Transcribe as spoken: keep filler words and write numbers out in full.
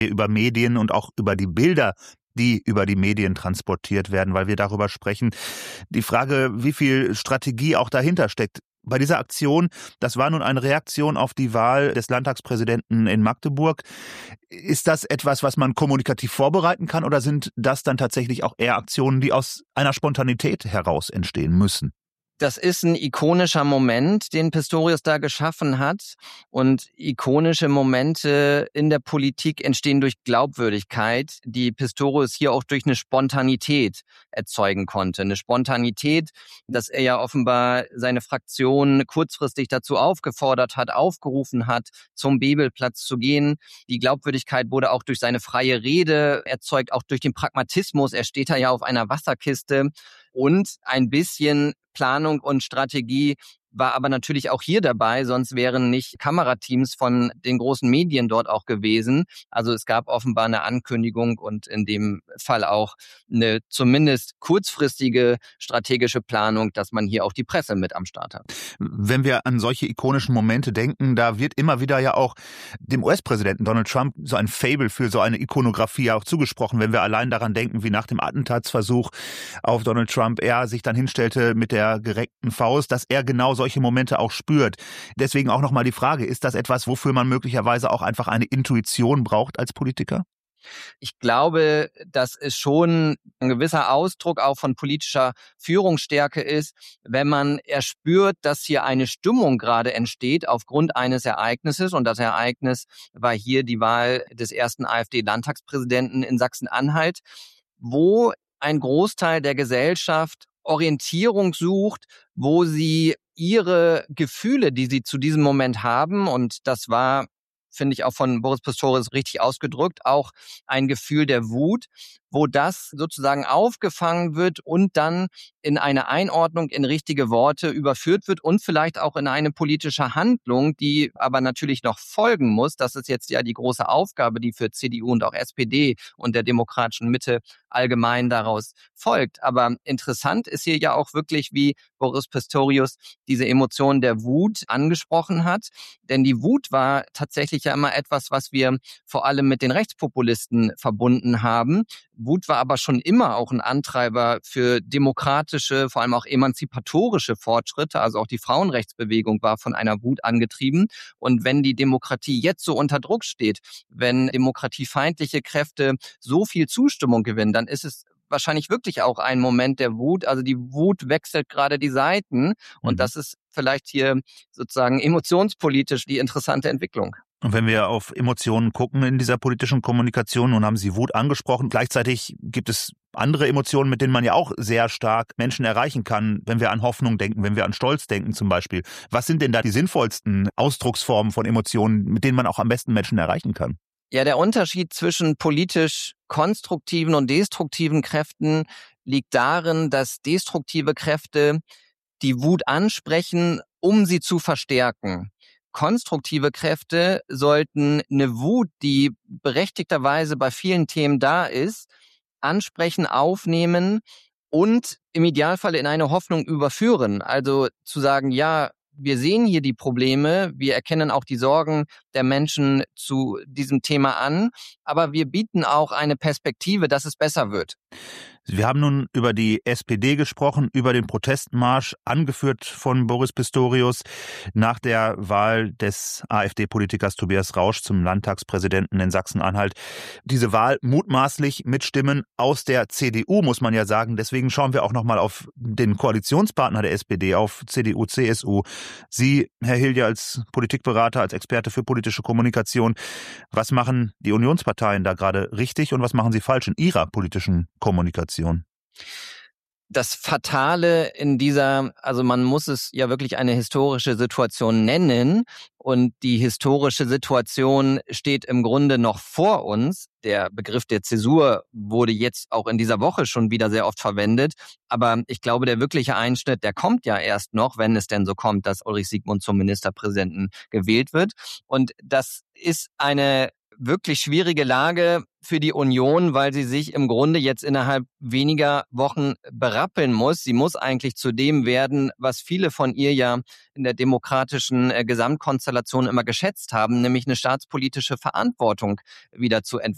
über Medien und auch über die Bilder, die über die Medien transportiert werden, weil wir darüber sprechen. Die Frage, wie viel Strategie auch dahinter steckt. Bei dieser Aktion, das war nun eine Reaktion auf die Wahl des Landtagspräsidenten in Magdeburg. Ist das etwas, was man kommunikativ vorbereiten kann, oder sind das dann tatsächlich auch eher Aktionen, die aus einer Spontanität heraus entstehen müssen? Das ist ein ikonischer Moment, den Pistorius da geschaffen hat. Und ikonische Momente in der Politik entstehen durch Glaubwürdigkeit, die Pistorius hier auch durch eine Spontanität erzeugen konnte. Eine Spontanität, dass er ja offenbar seine Fraktion kurzfristig dazu aufgefordert hat, aufgerufen hat, zum Bebelplatz zu gehen. Die Glaubwürdigkeit wurde auch durch seine freie Rede erzeugt, auch durch den Pragmatismus. Er steht da ja auf einer Wasserkiste. Und ein bisschen Planung und Strategie war aber natürlich auch hier dabei, sonst wären nicht Kamerateams von den großen Medien dort auch gewesen. Also es gab offenbar eine Ankündigung und in dem Fall auch eine zumindest kurzfristige strategische Planung, dass man hier auch die Presse mit am Start hat. Wenn wir an solche ikonischen Momente denken, da wird immer wieder ja auch dem U S-Präsidenten Donald Trump so ein Faible für so eine Ikonografie auch zugesprochen, wenn wir allein daran denken, wie nach dem Attentatsversuch auf Donald Trump er sich dann hinstellte mit der gereckten Faust, dass er genau solche Momente auch spürt. Deswegen auch nochmal die Frage, ist das etwas, wofür man möglicherweise auch einfach eine Intuition braucht als Politiker? Ich glaube, dass es schon ein gewisser Ausdruck auch von politischer Führungsstärke ist, wenn man erspürt, dass hier eine Stimmung gerade entsteht aufgrund eines Ereignisses. Und das Ereignis war hier die Wahl des ersten AfD-Landtagspräsidenten in Sachsen-Anhalt, wo ein Großteil der Gesellschaft Orientierung sucht, wo sie ihre Gefühle, die sie zu diesem Moment haben, und das war, finde ich, auch von Boris Pistorius richtig ausgedrückt, auch ein Gefühl der Wut, wo das sozusagen aufgefangen wird und dann in eine Einordnung in richtige Worte überführt wird und vielleicht auch in eine politische Handlung, die aber natürlich noch folgen muss. Das ist jetzt ja die große Aufgabe, die für C D U und auch S P D und der demokratischen Mitte allgemein daraus folgt. Aber interessant ist hier ja auch wirklich, wie Boris Pistorius diese Emotion der Wut angesprochen hat. Denn die Wut war tatsächlich ja immer etwas, was wir vor allem mit den Rechtspopulisten verbunden haben. Wut war aber schon immer auch ein Antreiber für demokratische, vor allem auch emanzipatorische Fortschritte. Also auch die Frauenrechtsbewegung war von einer Wut angetrieben. Und wenn die Demokratie jetzt so unter Druck steht, wenn demokratiefeindliche Kräfte so viel Zustimmung gewinnen, dann ist es wahrscheinlich wirklich auch ein Moment der Wut. Also die Wut wechselt gerade die Seiten. Und das ist vielleicht hier sozusagen emotionspolitisch die interessante Entwicklung. Und wenn wir auf Emotionen gucken in dieser politischen Kommunikation, nun haben Sie Wut angesprochen, gleichzeitig gibt es andere Emotionen, mit denen man ja auch sehr stark Menschen erreichen kann, wenn wir an Hoffnung denken, wenn wir an Stolz denken zum Beispiel. Was sind denn da die sinnvollsten Ausdrucksformen von Emotionen, mit denen man auch am besten Menschen erreichen kann? Ja, der Unterschied zwischen politisch konstruktiven und destruktiven Kräften liegt darin, dass destruktive Kräfte die Wut ansprechen, um sie zu verstärken. Konstruktive Kräfte sollten eine Wut, die berechtigterweise bei vielen Themen da ist, ansprechen, aufnehmen und im Idealfall in eine Hoffnung überführen. Also zu sagen, ja, wir sehen hier die Probleme, wir erkennen auch die Sorgen der Menschen zu diesem Thema an, aber wir bieten auch eine Perspektive, dass es besser wird. Wir haben nun über die S P D gesprochen, über den Protestmarsch, angeführt von Boris Pistorius nach der Wahl des AfD-Politikers Tobias Rausch zum Landtagspräsidenten in Sachsen-Anhalt. Diese Wahl mutmaßlich mit Stimmen aus der C D U, muss man ja sagen. Deswegen schauen wir auch noch mal auf den Koalitionspartner der S P D, auf C D U, C S U. Sie, Herr Hilger, als Politikberater, als Experte für politische Kommunikation, was machen die Unionsparteien da gerade richtig und was machen sie falsch in ihrer politischen Kommunikation? Das Fatale in dieser, also man muss es ja wirklich eine historische Situation nennen und die historische Situation steht im Grunde noch vor uns. Der Begriff der Zäsur wurde jetzt auch in dieser Woche schon wieder sehr oft verwendet, aber ich glaube, der wirkliche Einschnitt, der kommt ja erst noch, wenn es denn so kommt, dass Ulrich Siegmund zum Ministerpräsidenten gewählt wird. Und das ist eine wirklich schwierige Lage für die Union, weil sie sich im Grunde jetzt innerhalb weniger Wochen berappeln muss. Sie muss eigentlich zu dem werden, was viele von ihr ja in der demokratischen Gesamtkonstellation immer geschätzt haben, nämlich eine staatspolitische Verantwortung wieder zu entwickeln.